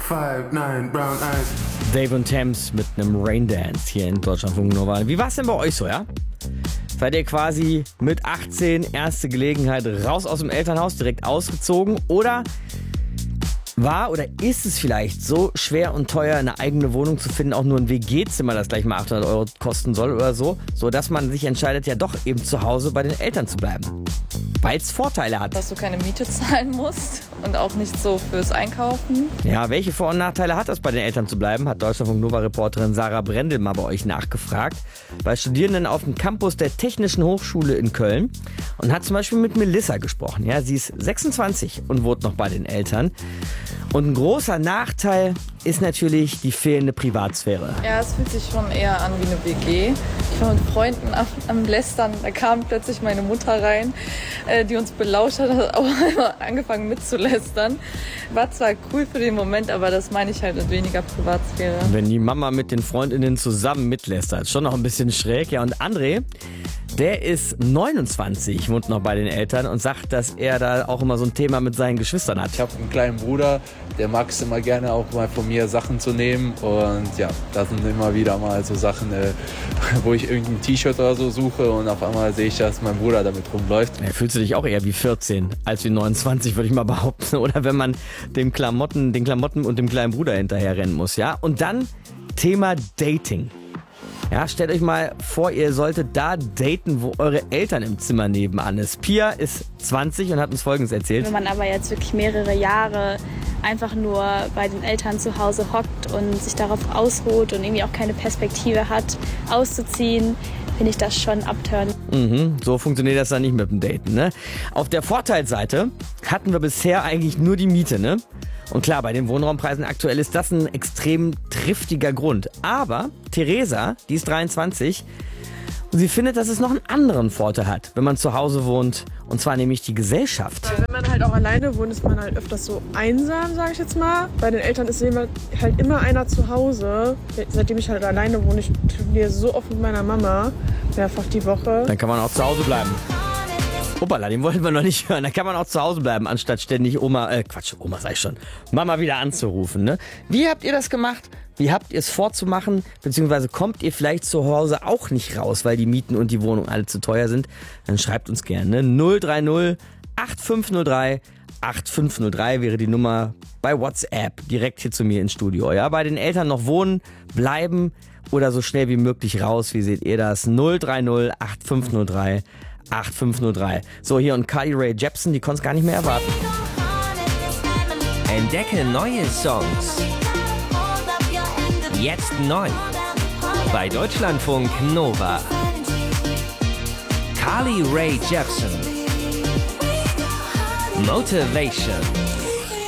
5'9", brown eyes. Dave und Thames mit einem Raindance hier in Deutschlandfunk Nova. Wie war es denn bei euch so, ja? Seid ihr quasi mit 18 erste Gelegenheit raus aus dem Elternhaus, direkt ausgezogen? Oder war oder ist es vielleicht so schwer und teuer, eine eigene Wohnung zu finden, auch nur ein WG-Zimmer, das gleich mal 800 Euro kosten soll oder so, dass man sich entscheidet, ja doch eben zu Hause bei den Eltern zu bleiben? Weil es Vorteile hat. Dass du keine Miete zahlen musst und auch nicht so fürs Einkaufen. Ja, welche Vor- und Nachteile hat es, bei den Eltern zu bleiben, hat Deutschlandfunk Nova-Reporterin Sarah Brendel mal bei euch nachgefragt. Bei Studierenden auf dem Campus der Technischen Hochschule in Köln und hat zum Beispiel mit Melissa gesprochen. Ja, sie ist 26 und wohnt noch bei den Eltern. Und ein großer Nachteil ist natürlich die fehlende Privatsphäre. Ja, es fühlt sich schon eher an wie eine WG. Ich war mit Freunden am Lästern, da kam plötzlich meine Mutter rein, die uns belauscht hat auch angefangen mitzulästern. War zwar cool für den Moment, aber das meine ich halt mit weniger Privatsphäre. Wenn die Mama mit den Freundinnen zusammen mitlästert, schon noch ein bisschen schräg. Ja, und André, der ist 29, wohnt noch bei den Eltern und sagt, dass er da auch immer so ein Thema mit seinen Geschwistern hat. Ich habe einen kleinen Bruder, der mag es immer gerne auch mal von mir Sachen zu nehmen und ja, da sind immer wieder mal so Sachen, wo ich irgendein T-Shirt oder so suche und auf einmal sehe ich, dass mein Bruder damit rumläuft. Ja, fühlst du dich auch eher wie 14 als wie 29, würde ich mal behaupten. Oder wenn man den Klamotten und dem kleinen Bruder hinterher rennen muss, ja? Und dann Thema Dating. Ja, stellt euch mal vor, ihr solltet da daten, wo eure Eltern im Zimmer nebenan ist. Pia ist 20 und hat uns Folgendes erzählt. Wenn man aber jetzt wirklich mehrere Jahre einfach nur bei den Eltern zu Hause hockt und sich darauf ausruht und irgendwie auch keine Perspektive hat, auszuziehen, finde ich das schon abturnen. So funktioniert das dann nicht mit dem Daten, ne? Auf der Vorteilsseite hatten wir bisher eigentlich nur die Miete, ne? Und klar, bei den Wohnraumpreisen aktuell ist das ein extrem triftiger Grund. Aber Theresa, die ist 23, und sie findet, dass es noch einen anderen Vorteil hat, wenn man zu Hause wohnt. Und zwar nämlich die Gesellschaft. Wenn man halt auch alleine wohnt, ist man halt öfters so einsam, sage ich jetzt mal. Bei den Eltern ist halt immer einer zu Hause. Seitdem ich halt alleine wohne, ich telefoniere so oft mit meiner Mama, mehrfach die Woche. Dann kann man auch zu Hause bleiben. Hoppala, den wollten wir noch nicht hören. Da kann man auch zu Hause bleiben, anstatt ständig Oma sag ich schon, Mama wieder anzurufen, ne? Wie habt ihr das gemacht? Wie habt ihr es vorzumachen? Beziehungsweise kommt ihr vielleicht zu Hause auch nicht raus, weil die Mieten und die Wohnung alle zu teuer sind? Dann schreibt uns gerne, ne? 030 8503 8503 wäre die Nummer bei WhatsApp, direkt hier zu mir ins Studio. Ja, bei den Eltern noch wohnen, bleiben oder so schnell wie möglich raus. Wie seht ihr das? 030 8503 8503. So, hier und Carly Rae Jepsen, die konnte es gar nicht mehr erwarten. Entdecke neue Songs. Jetzt neu. Bei Deutschlandfunk Nova. Carly Rae Jepsen. Motivation.